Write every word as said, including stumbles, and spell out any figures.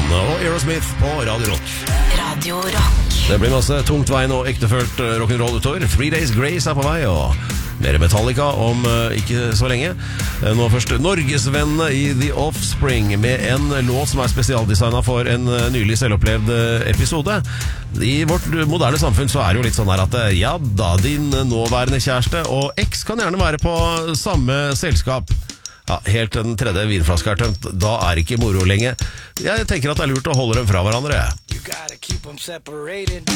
og Aerosmith på Radio Rock. Radio Rock. Det blir masse tungt veien og ektefølt rock'n'roll utover. Three Days Grace er på vei, og mer Metallica om uh, ikke så lenge. Nå først Norgesvennene i The Offspring med en låt som er spesialdesignet for en uh, nylig selvopplevd uh, episode. I vårt moderne samfunn så er det jo litt sånn her at ja da, din nåværende kjæreste og eks kan gjerne være på samme selskap. Ja, helt til den tredje vinflaske er tømt, da er ikke moro lenge. Jeg tenker at det er lurt å holde dem fra hverandre. You gotta keep them separated.